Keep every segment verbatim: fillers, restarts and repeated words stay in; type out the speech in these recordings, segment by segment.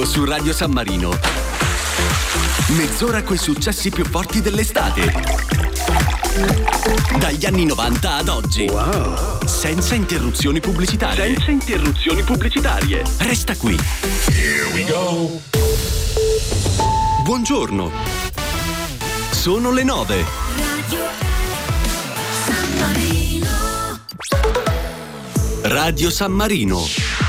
Su Radio San Marino. Mezz'ora coi successi più forti dell'estate. Dagli anni novanta ad oggi. Wow. Senza interruzioni pubblicitarie. Senza interruzioni pubblicitarie. Resta qui. Here we go. Buongiorno. Sono le nove. Radio San Marino. Radio San Marino.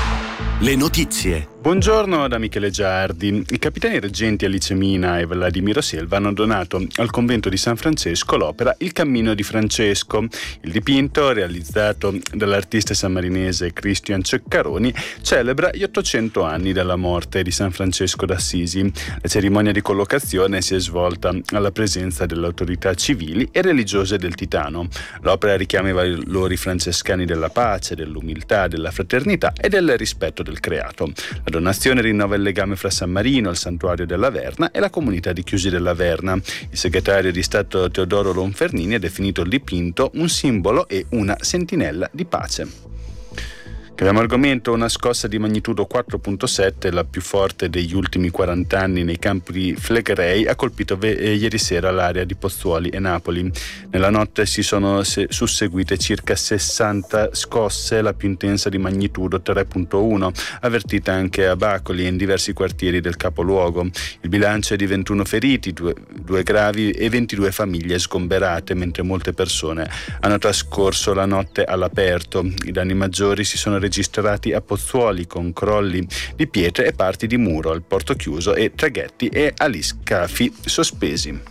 Le notizie. Buongiorno da Michele Giardi. I capitani reggenti Alice Mina e Vladimiro Silva hanno donato al convento di San Francesco l'opera Il cammino di Francesco. Il dipinto, realizzato dall'artista sammarinese Christian Ceccaroni, celebra gli ottocento anni dalla morte di San Francesco d'Assisi. La cerimonia di collocazione si è svolta alla presenza delle autorità civili e religiose del Titano. L'opera richiama i valori francescani della pace, dell'umiltà, della fraternità e del rispetto del creato. La donazione rinnova il legame fra San Marino, il santuario della Verna e la comunità di Chiusi della Verna. Il segretario di Stato Teodoro Lonfernini ha definito il dipinto un simbolo e una sentinella di pace. Cambiamo argomento. Una scossa di magnitudo quattro virgola sette, la più forte degli ultimi quaranta anni nei campi Flegrei, ha colpito ve- ieri sera l'area di Pozzuoli e Napoli. Nella notte si sono se- susseguite circa sessanta scosse, la più intensa di magnitudo tre virgola uno, avvertita anche a Bacoli e in diversi quartieri del capoluogo. Il bilancio è di ventuno feriti, due, due gravi e ventidue famiglie sgomberate, mentre molte persone hanno trascorso la notte all'aperto. I danni maggiori si sono registrati a Pozzuoli, con crolli di pietre e parti di muro al porto chiuso e traghetti e aliscafi sospesi.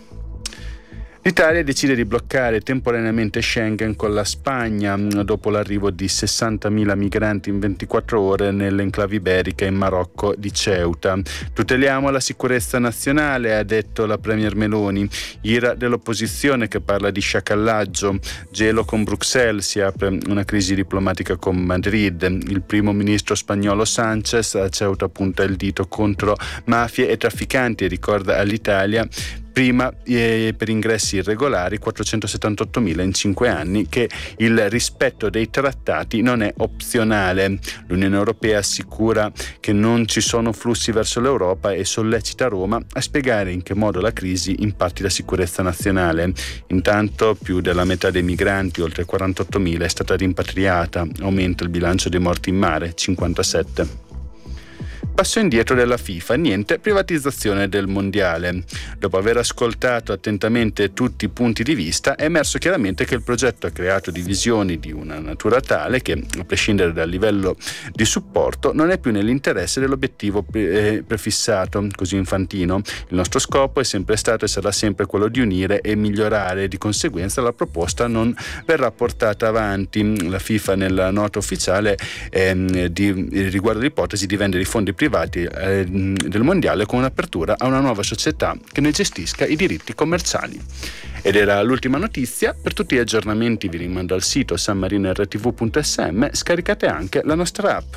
L'Italia decide di bloccare temporaneamente Schengen con la Spagna dopo l'arrivo di sessantamila migranti in ventiquattro ore nell'enclave iberica in Marocco di Ceuta. Tuteliamo la sicurezza nazionale, ha detto la premier Meloni. Ira dell'opposizione che parla di sciacallaggio. Gelo con Bruxelles, si apre una crisi diplomatica con Madrid. Il primo ministro spagnolo Sanchez a Ceuta punta il dito contro mafie e trafficanti e ricorda all'Italia prima eh, per ingressi irregolari quattrocentosettantottomila in cinque anni che il rispetto dei trattati non è opzionale. L'Unione Europea assicura che non ci sono flussi verso l'Europa e sollecita Roma a spiegare in che modo la crisi impatti la sicurezza nazionale. Intanto più della metà dei migranti, oltre quarantottomila, è stata rimpatriata. Aumenta il bilancio dei morti in mare, cinquantasette. Passo indietro della FIFA, niente privatizzazione del mondiale. Dopo aver ascoltato attentamente tutti i punti di vista, è emerso chiaramente che il progetto ha creato divisioni di una natura tale che, a prescindere dal livello di supporto, non è più nell'interesse dell'obiettivo pre- prefissato, così infantino. Il nostro scopo è sempre stato e sarà sempre quello di unire e migliorare, di conseguenza la proposta non verrà portata avanti. La FIFA nella nota ufficiale ehm, di, riguardo l'ipotesi di vendere i fondi privati eh, del mondiale con un'apertura a una nuova società che ne gestisca i diritti commerciali. Ed era l'ultima notizia. Per tutti gli aggiornamenti vi rimando al sito san marino r t v punto s m, scaricate anche la nostra app.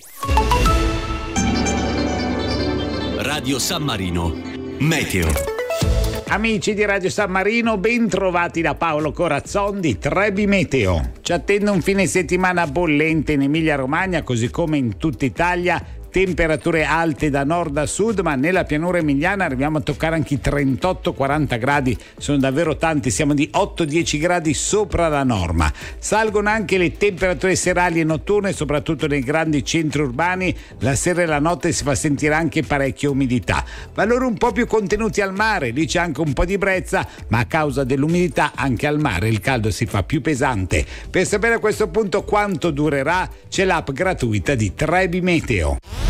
Radio San Marino. Meteo. Amici di Radio San Marino, ben trovati da Paolo Corazzon di Trebi Meteo. Ci attende un fine settimana bollente in Emilia Romagna, così come in tutta Italia. Temperature alte da nord a sud, ma nella pianura emiliana arriviamo a toccare anche i trentotto quaranta gradi, sono davvero tanti, siamo di otto dieci gradi sopra la norma. Salgono anche le temperature serali e notturne, soprattutto nei grandi centri urbani. La sera e la notte si fa sentire anche parecchia umidità. Valori un po' più contenuti al mare, lì c'è anche un po' di brezza, ma a causa dell'umidità anche al mare il caldo si fa più pesante. Per sapere a questo punto quanto durerà, c'è l'app gratuita di Trebi Meteo.